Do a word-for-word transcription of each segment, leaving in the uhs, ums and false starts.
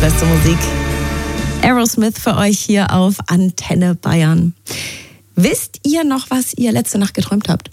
beste Musik. Aerosmith für euch hier auf Antenne Bayern. Wisst ihr noch, was ihr letzte Nacht geträumt habt?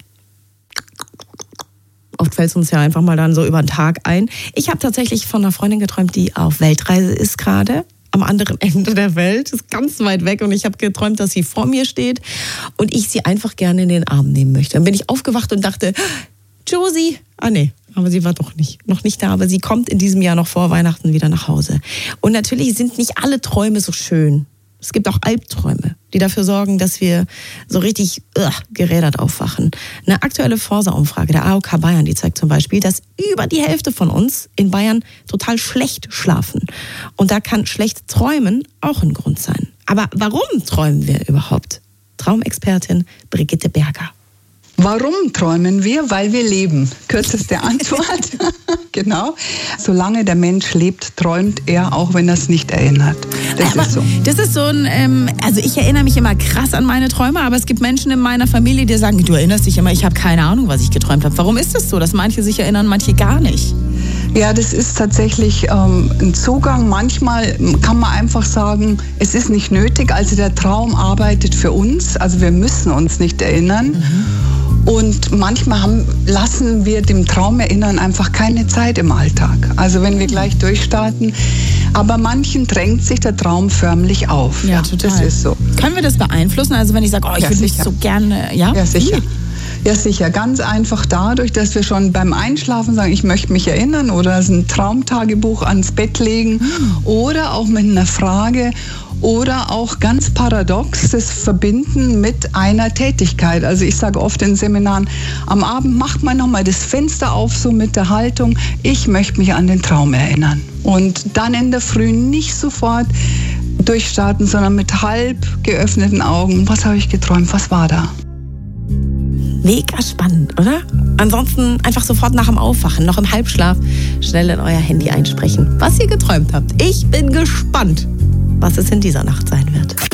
Oft fällt es uns ja einfach mal dann so über den Tag ein. Ich habe tatsächlich von einer Freundin geträumt, die auf Weltreise ist gerade. Am anderen Ende der Welt, ist ganz weit weg. Und ich habe geträumt, dass sie vor mir steht und ich sie einfach gerne in den Arm nehmen möchte. Dann bin ich aufgewacht und dachte, Josie, ah nee, aber sie war doch nicht, noch nicht da. Aber sie kommt in diesem Jahr noch vor Weihnachten wieder nach Hause. Und natürlich sind nicht alle Träume so schön. Es gibt auch Albträume, die dafür sorgen, dass wir so richtig uh, gerädert aufwachen. Eine aktuelle Forsa-Umfrage der A O K Bayern, die zeigt zum Beispiel, dass über die Hälfte von uns in Bayern total schlecht schlafen. Und da kann schlecht träumen auch ein Grund sein. Aber warum träumen wir überhaupt? Traumexpertin Brigitte Berger. Warum träumen wir? Weil wir leben. Kürzeste Antwort. Genau. Solange der Mensch lebt, träumt er, auch wenn er es nicht erinnert. Das aber ist so. Das ist so ein, ähm, also ich erinnere mich immer krass an meine Träume, aber es gibt Menschen in meiner Familie, die sagen, du erinnerst dich immer, ich habe keine Ahnung, was ich geträumt habe. Warum ist das so, dass manche sich erinnern, manche gar nicht? Ja, das ist tatsächlich ähm, ein Zugang. Manchmal kann man einfach sagen, es ist nicht nötig. Also der Traum arbeitet für uns. Also wir müssen uns nicht erinnern. Mhm. Und manchmal haben, lassen wir dem Traumerinnern einfach keine Zeit im Alltag. Also wenn wir gleich durchstarten. Aber manchen drängt sich der Traum förmlich auf. Ja, total. Das ist so. Können wir das beeinflussen? Also wenn ich sage, oh, ich Ja, würde mich sicher. so gerne... Ja, Ja, sicher. Wie? Ja, sicher. Ganz einfach dadurch, dass wir schon beim Einschlafen sagen, ich möchte mich erinnern oder ein Traumtagebuch ans Bett legen oder auch mit einer Frage oder auch ganz paradox das Verbinden mit einer Tätigkeit. Also ich sage oft in Seminaren, am Abend macht man nochmal das Fenster auf, so mit der Haltung, ich möchte mich an den Traum erinnern. Und dann in der Früh nicht sofort durchstarten, sondern mit halb geöffneten Augen. Was habe ich geträumt? Was war da? Mega spannend, oder? Ansonsten einfach sofort nach dem Aufwachen, noch im Halbschlaf, schnell in euer Handy einsprechen, was ihr geträumt habt. Ich bin gespannt, was es in dieser Nacht sein wird.